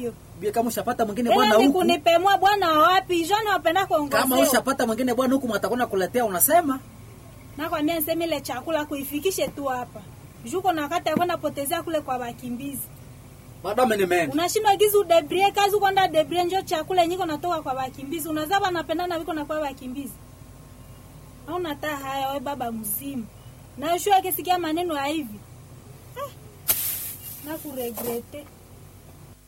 hiyo. Bia kama ushapata mwingine bwana huko. huku. Kunipemwa bwana wapi? Jana wapenda kuongozea. Kama ushapata mwingine bwana huku mtakona kuletea unasema. Nakwambia niseme ile chakula kuifikishe tu hapa. Juko na wakati kwenda potezea kule kwa wakimbizi. Madame ni mengi. Unashindwa gizu debrie kazi kwenda debrie njoo chakula nyiko natoka kwa wakimbizi. Unazaba napendana wiko na kwa wakimbizi. Hauna taa haya wewe baba mzimu. Na ushua kesikia maneno ya hivi. Na kuregrete.